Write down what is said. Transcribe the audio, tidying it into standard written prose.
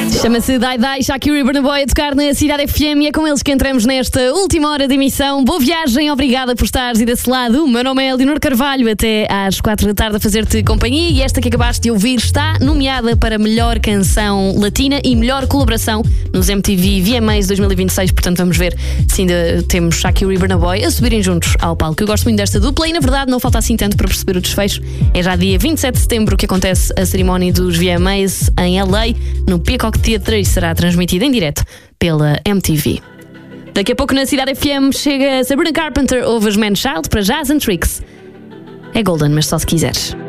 Chama-se Dai Dai, Shakira e Burna Boy a tocar na Cidade FM e é com eles que entramos nesta última hora de emissão. Boa viagem, obrigada por estares e desse lado. O meu nome é Leonor Carvalho, até às 4 da tarde a fazer-te companhia e esta que acabaste de ouvir está nomeada para melhor canção latina e melhor colaboração nos MTV VMAs 2026, portanto vamos ver se ainda temos Shakira e Burna Boy a subirem juntos ao palco. Eu gosto muito desta dupla e na verdade não falta assim tanto para perceber o desfecho. É já dia 27 de setembro que acontece a cerimónia dos VMAs em LA, no Peacock Theatre, e será transmitida em direto pela MTV. Daqui a pouco na Cidade FM chega Sabrina Carpenter, ouve as Man Child, para Jazz and Tricks. É Golden, mas só se quiseres.